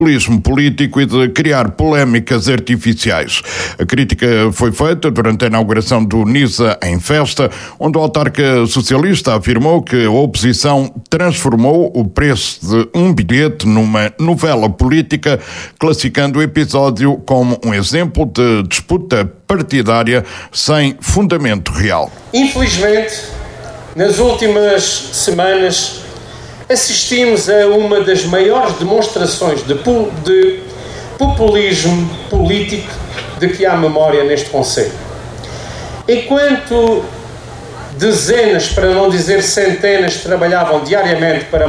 populismo político e de criar polémicas artificiais. A crítica foi feita durante a inauguração do Nisa em Festa, onde o autarca socialista afirmou que a oposição transformou o preço de um bilhete numa novela política, classificando o episódio como um exemplo de disputa partidária sem fundamento real. Infelizmente, nas últimas semanas, assistimos a uma das maiores demonstrações de populismo político de que há memória neste concelho. Enquanto dezenas, para não dizer centenas, trabalhavam diariamente para